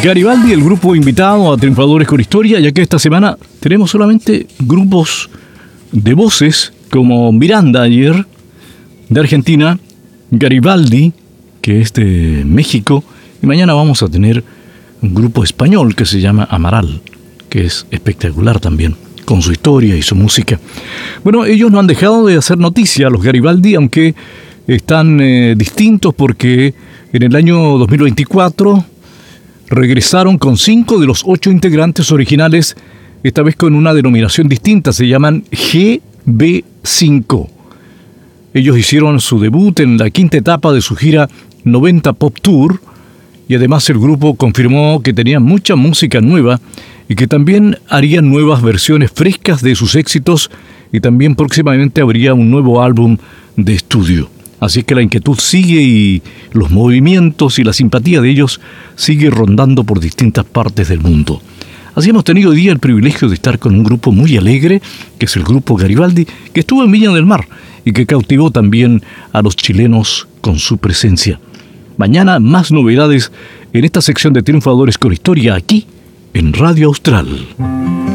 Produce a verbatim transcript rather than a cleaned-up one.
Garibaldi, el grupo invitado a Triunfadores con Historia, ya que esta semana tenemos solamente grupos de voces como Miranda ayer, de Argentina, Garibaldi, que es de México, y mañana vamos a tener un grupo español que se llama Amaral, que es espectacular también, con su historia y su música. Bueno, ellos no han dejado de hacer noticia, los Garibaldi, aunque están eh, distintos porque en el año dos mil veinticuatro regresaron con cinco de los ocho integrantes originales, esta vez con una denominación distinta, se llaman G B cinco. Ellos hicieron su debut en la quinta etapa de su gira noventa Pop Tour, y además el grupo confirmó que tenía mucha música nueva y que también harían nuevas versiones frescas de sus éxitos, y también próximamente habría un nuevo álbum de estudio. Así que la inquietud sigue y los movimientos y la simpatía de ellos sigue rondando por distintas partes del mundo. Así hemos tenido hoy día el privilegio de estar con un grupo muy alegre, que es el grupo Garibaldi, que estuvo en Viña del Mar y que cautivó también a los chilenos con su presencia. Mañana más novedades en esta sección de Triunfadores con Historia aquí en Radio Austral.